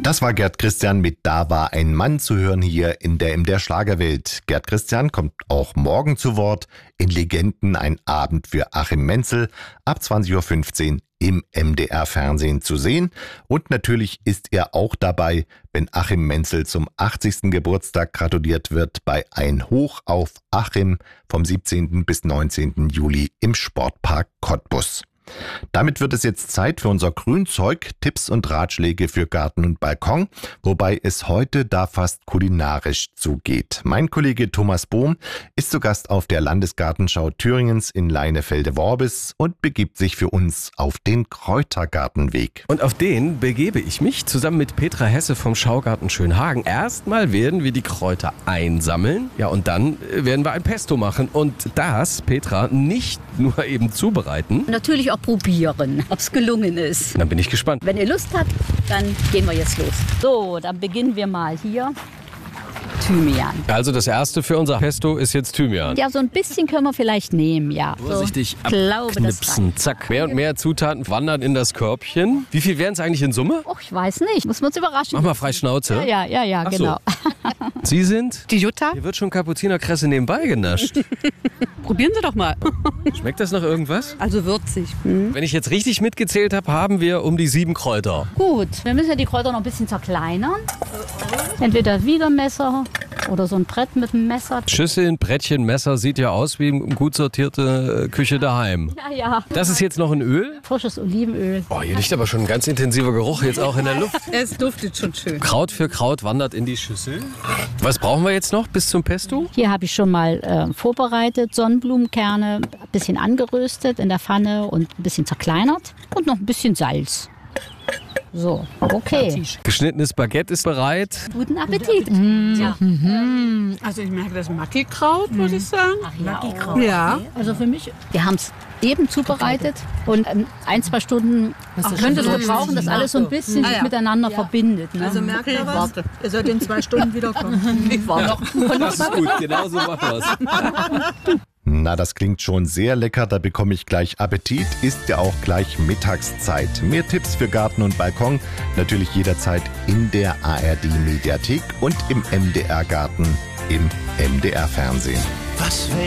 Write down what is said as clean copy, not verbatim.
Das war Gerd Christian mit Da war ein Mann zu hören hier in der MDR Schlagerwelt. Gerd Christian kommt auch morgen zu Wort in Legenden, ein Abend für Achim Mentzel ab 20.15 Uhr im MDR Fernsehen zu sehen. Und natürlich ist er auch dabei, wenn Achim Mentzel zum 80. Geburtstag gratuliert wird bei Ein Hoch auf Achim vom 17. bis 19. Juli im Sportpark Cottbus. Damit wird es jetzt Zeit für unser Grünzeug, Tipps und Ratschläge für Garten und Balkon, wobei es heute da fast kulinarisch zugeht. Mein Kollege Thomas Bohm ist zu Gast auf der Landesgartenschau Thüringens in Leinefelde-Worbis und begibt sich für uns auf den Kräutergartenweg. Und auf den begebe ich mich zusammen mit Petra Hesse vom Schaugarten Schönhagen. Erstmal werden wir die Kräuter einsammeln, ja, und dann werden wir ein Pesto machen. Und das, Petra, nicht nur eben zubereiten. Natürlich auch probieren, ob es gelungen ist. Dann bin ich gespannt. Wenn ihr Lust habt, dann gehen wir jetzt los. So, dann beginnen wir mal hier. Thymian. Also das erste für unser Pesto ist jetzt Thymian. Ja, so ein bisschen können wir vielleicht nehmen, ja. Vorsichtig so, abknipsen, zack. Mehr und mehr Zutaten wandern in das Körbchen. Wie viel wären es eigentlich in Summe? Och, ich weiß nicht, muss man uns überraschen. Mach mal frei Schnauze. Ja, Ach genau. So. Sie sind? Die Jutta? Hier wird schon Kapuzinerkresse nebenbei genascht. Probieren Sie doch mal. Schmeckt das nach irgendwas? Also würzig. Wenn ich jetzt richtig mitgezählt habe, haben wir um die 7 Kräuter. Gut, wir müssen ja die Kräuter noch ein bisschen zerkleinern. Entweder Wiedermesser oder so ein Brett mit einem Messer. Schüsseln, Brettchen, Messer, sieht ja aus wie eine gut sortierte Küche daheim. Ja. Das ist jetzt noch ein Öl? Frisches Olivenöl. Oh, hier liegt aber schon ein ganz intensiver Geruch jetzt auch in der Luft. Es duftet schon schön. Kraut für Kraut wandert in die Schüssel. Was brauchen wir jetzt noch bis zum Pesto? Hier habe ich schon mal vorbereitet, Sonnenblumenkerne, ein bisschen angeröstet in der Pfanne und ein bisschen zerkleinert und noch ein bisschen Salz. So, okay. Geschnittenes Baguette ist bereit. Guten Appetit. Ja. Also ich merke das Mackikraut, würde ich sagen. Mackikraut. Ja. Also für mich, wir haben es eben zubereitet und 1-2 Stunden könnte es gebrauchen, dass alles so ein bisschen sich miteinander verbindet. Ne? Also merkt ihr was? Ihr sollt in 2 Stunden wiederkommen. Ich war noch. Das ist gut, genau so machen wir es. Na, das klingt schon sehr lecker, da bekomme ich gleich Appetit, ist ja auch gleich Mittagszeit. Mehr Tipps für Garten und Balkon natürlich jederzeit in der ARD-Mediathek und im MDR-Garten im MDR-Fernsehen. Was